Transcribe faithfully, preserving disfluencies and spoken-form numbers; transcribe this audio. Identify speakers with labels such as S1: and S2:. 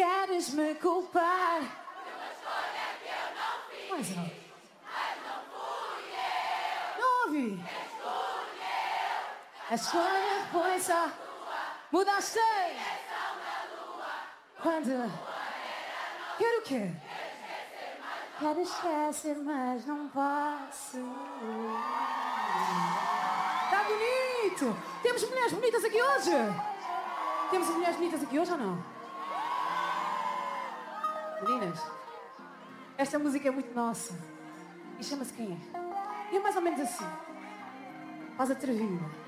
S1: queres me culpar.
S2: Uma escolha que eu não fiz.
S1: Mais não.
S2: Mas não fui eu.
S1: Não ouvi.
S2: Escolheu.
S1: A escolha foi só. Mudaste.
S2: Direção da lua.
S1: Quando. Quero o quê? Quero esquecer, mas não posso. Tá bonito! Temos mulheres bonitas aqui hoje? Temos mulheres bonitas aqui hoje ou não? Meninas, esta música é muito nossa. E chama-se Quem é? E é mais ou menos assim. Faz atrevida.